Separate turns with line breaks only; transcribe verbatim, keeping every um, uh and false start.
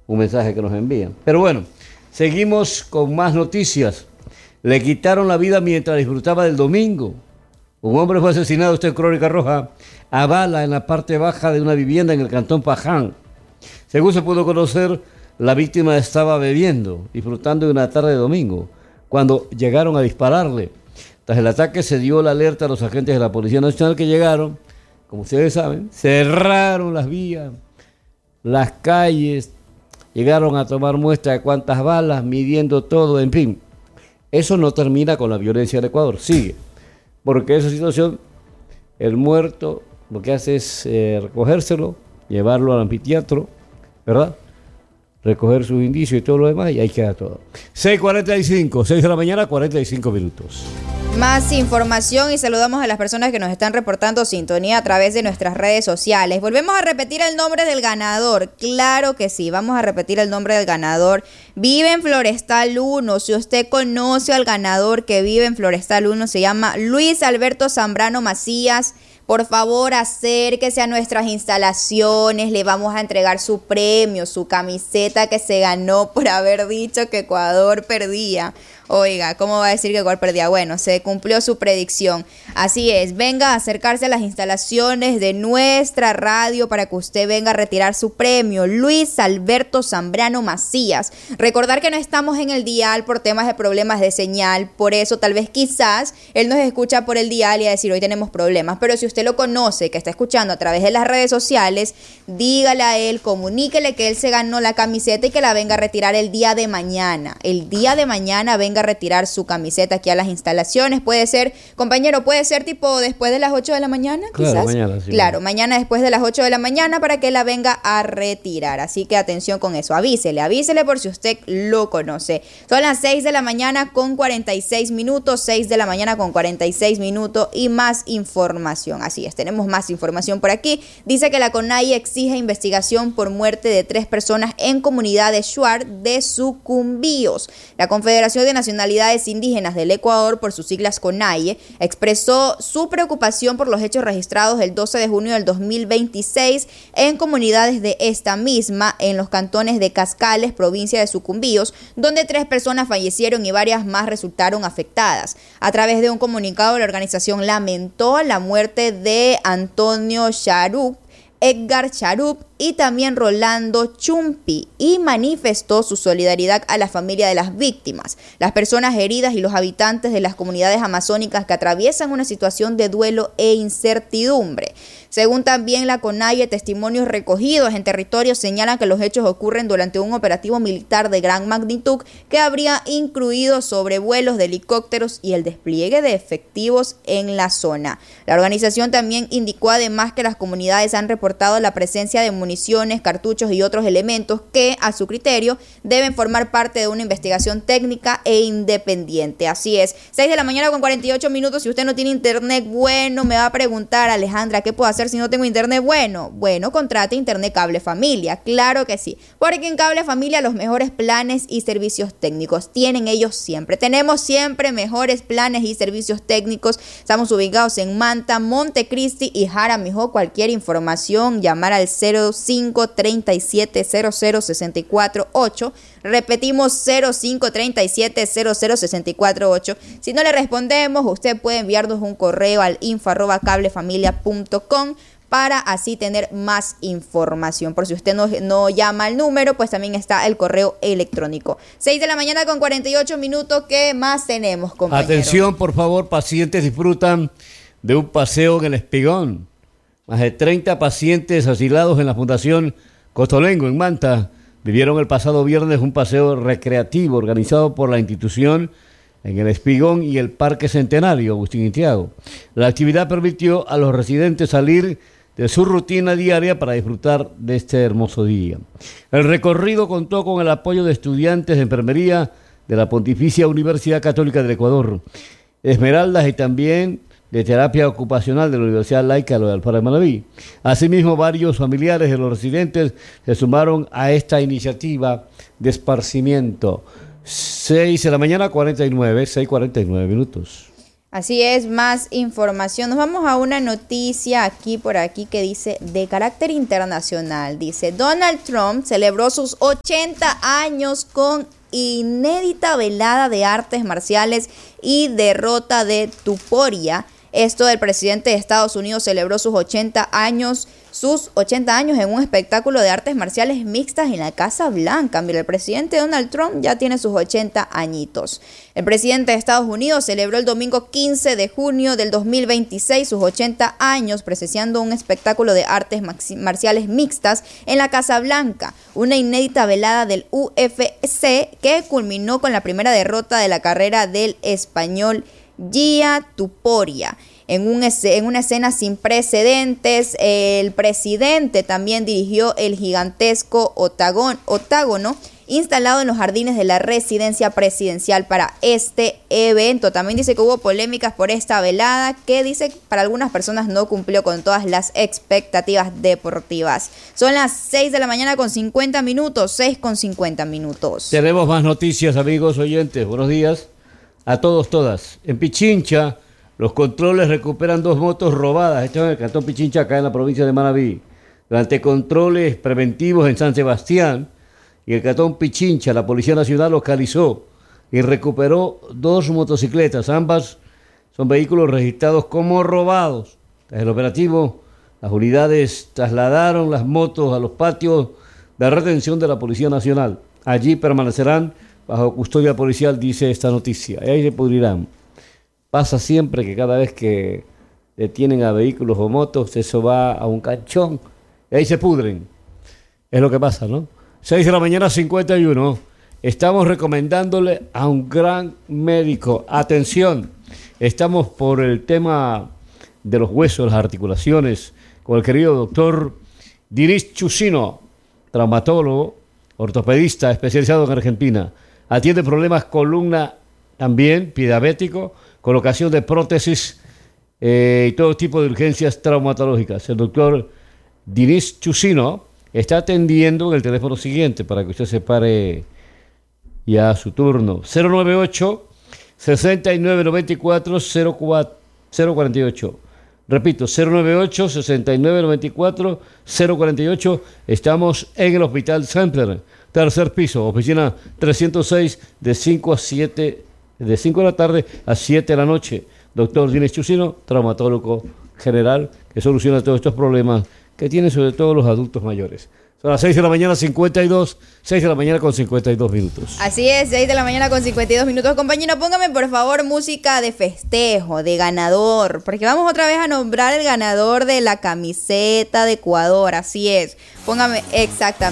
un mensaje que nos envían. Pero bueno, seguimos con más noticias. Le quitaron la vida mientras disfrutaba del domingo. Un hombre fue asesinado, esto es Crónica Roja, a bala en la parte baja de una vivienda en el cantón Paján. Según se pudo conocer, la víctima estaba bebiendo, disfrutando de una tarde de domingo, cuando llegaron a dispararle. Tras el ataque se dio la alerta a los agentes de la Policía Nacional que llegaron, como ustedes saben, cerraron las vías, las calles, llegaron a tomar muestra de cuántas balas, midiendo todo, en fin. Eso no termina con la violencia en Ecuador, sigue. Porque esa situación, el muerto lo que hace es eh, recogérselo, llevarlo al anfiteatro, ¿verdad? Recoger sus indicios y todo lo demás, y ahí queda todo. seis cuarenta y cinco, seis de la mañana, cuarenta y cinco minutos.
Más información y saludamos a las personas que nos están reportando sintonía a través de nuestras redes sociales. Volvemos a repetir el nombre del ganador. Claro que sí, vamos a repetir el nombre del ganador. Vive en Florestal uno. Si usted conoce al ganador que vive en Florestal uno, se llama Luis Alberto Zambrano Macías. Por favor, acérquese a nuestras instalaciones, le vamos a entregar su premio, su camiseta que se ganó por haber dicho que Ecuador perdía. Oiga, ¿cómo va a decir que Ecuador perdía? Bueno, se cumplió su predicción. Así es, venga a acercarse a las instalaciones de nuestra radio para que usted venga a retirar su premio. Luis Alberto Zambrano Macías. Recordar que no estamos en el dial por temas de problemas de señal, por eso tal vez quizás él nos escucha por el dial y a decir hoy tenemos problemas, pero si usted lo conoce, que está escuchando a través de las redes sociales, dígale a él, comuníquele que él se ganó la camiseta y que la venga a retirar el día de mañana. El día de mañana venga a retirar su camiseta aquí a las instalaciones. Puede ser, compañero, puede ser tipo después de las ocho de la mañana,
claro,
quizás.
Mañana, sí.
Claro, mañana después de las ocho de la mañana para que la venga a retirar. Así que atención con eso. Avísele, avísele por si usted lo conoce. Son las seis de la mañana con cuarenta y seis minutos, seis de la mañana con cuarenta y seis minutos y más información. Así es, tenemos más información por aquí. Dice que la CONAIE exige investigación por muerte de tres personas en comunidad de Shuar de Sucumbíos. La Confederación de Nacionalidades Indígenas del Ecuador, por sus siglas CONAIE, expresó su preocupación por los hechos registrados el doce de junio del dos mil veintiséis en comunidades de esta misma, en los cantones de Cascales, provincia de Sucumbíos, donde tres personas fallecieron y varias más resultaron afectadas. A través de un comunicado, la organización lamentó la muerte de Antonio Charup, Edgar Charup y también Rolando Chumpi, y manifestó su solidaridad a la familia de las víctimas, las personas heridas y los habitantes de las comunidades amazónicas que atraviesan una situación de duelo e incertidumbre. Según también la CONAIE, testimonios recogidos en territorio señalan que los hechos ocurren durante un operativo militar de gran magnitud que habría incluido sobrevuelos de helicópteros y el despliegue de efectivos en la zona. La organización también indicó además que las comunidades han reportado la presencia de municiones, cartuchos y otros elementos que, a su criterio, deben formar parte de una investigación técnica e independiente. Así es, seis de la mañana con cuarenta y ocho minutos. Si usted no tiene internet bueno, me va a preguntar, Alejandra, ¿qué puedo hacer si no tengo internet bueno? Bueno, contrate Internet Cable Familia, claro que sí, porque en Cable Familia los mejores planes y servicios técnicos tienen ellos siempre. Tenemos siempre mejores planes y servicios técnicos. Estamos ubicados en Manta, Montecristi y Jaramillo. Cualquier información, llamar al cero cinco treinta y siete cero cero sesenta y cuatro ocho. Repetimos, cero cinco treinta y siete cero cero sesenta y cuatro ocho. Si no le respondemos, usted puede enviarnos un correo al info arroba cablefamilia punto com para así tener más información. Por si usted no, no llama al número, pues también está el correo electrónico. seis de la mañana con cuarenta y ocho minutos. ¿Qué más tenemos, compañero?
Atención, por favor, pacientes disfrutan de un paseo en el Espigón. Más de treinta pacientes asilados en la Fundación Costolengo en Manta vivieron el pasado viernes un paseo recreativo organizado por la institución en el Espigón y el Parque Centenario Agustín Intiago. La actividad permitió a los residentes salir de su rutina diaria para disfrutar de este hermoso día. El recorrido contó con el apoyo de estudiantes de enfermería de la Pontificia Universidad Católica del Ecuador, Esmeraldas, y también de terapia ocupacional de la Universidad Laica de Alfaro de Manaví. Asimismo, varios familiares de los residentes se sumaron a esta iniciativa de esparcimiento. seis de la mañana, cuarenta y nueve, seis cuarenta y nueve minutos.
Así es, más información. Nos vamos a una noticia aquí por aquí que dice de carácter internacional. Dice, Donald Trump celebró sus ochenta años con inédita velada de artes marciales y derrota de Tuporia. Esto, el presidente de Estados Unidos celebró sus ochenta años, sus ochenta años en un espectáculo de artes marciales mixtas en la Casa Blanca. Mira, el presidente Donald Trump ya tiene sus ochenta añitos. El presidente de Estados Unidos celebró el domingo quince de junio del dos mil veintiséis sus ochenta años presenciando un espectáculo de artes marciales mixtas en la Casa Blanca, una inédita velada del U F C que culminó con la primera derrota de la carrera del español Gia Tuporia. En, un, en una escena sin precedentes, el presidente también dirigió el gigantesco octágono, octágono instalado en los jardines de la residencia presidencial para este evento. También dice que hubo polémicas por esta velada que dice para algunas personas no cumplió con todas las expectativas deportivas. Son las seis de la mañana con cincuenta minutos, seis con cincuenta minutos.
Tenemos más noticias, amigos oyentes. Buenos días a todos, todas. En Pichincha, los controles recuperan dos motos robadas. Esto es en el cantón Pichincha, acá en la provincia de Manabí. Durante controles preventivos en San Sebastián y el cantón Pichincha, la Policía Nacional localizó y recuperó dos motocicletas. Ambas son vehículos registrados como robados. Tras el operativo, las unidades trasladaron las motos a los patios de retención de la Policía Nacional. Allí permanecerán bajo custodia policial, dice esta noticia. Y ahí se pudrirán. Pasa siempre que cada vez que detienen a vehículos o motos, eso va a un canchón y ahí se pudren. Es lo que pasa, ¿no? seis de la mañana, cincuenta y uno. Estamos recomendándole a un gran médico. Atención, estamos por el tema de los huesos, las articulaciones, con el querido doctor Dinis Chusino, traumatólogo, ortopedista especializado en Argentina. Atiende problemas columna también, pie diabético, colocación de prótesis eh, y todo tipo de urgencias traumatológicas. El doctor Dinis Chusino está atendiendo en el teléfono siguiente para que usted se pare ya su turno. cero noventa y ocho, sesenta y nueve noventa y cuatro, cero cuarenta y ocho. Repito, cero noventa y ocho, sesenta y nueve noventa y cuatro, cero cuarenta y ocho. Estamos en el Hospital Center, tercer piso, oficina trescientos seis, de cinco a siete, de cinco de la tarde a siete de la noche. Doctor Dinis Chusino, traumatólogo general, que soluciona todos estos problemas que tienen sobre todo los adultos mayores. Son las seis de la mañana, cincuenta y dos, seis de la mañana con cincuenta y dos minutos.
Así es, seis de la mañana con cincuenta y dos minutos. Compañero, póngame por favor música de festejo, de ganador, porque vamos otra vez a nombrar el ganador de la camiseta de Ecuador, así es. Póngame exactamente.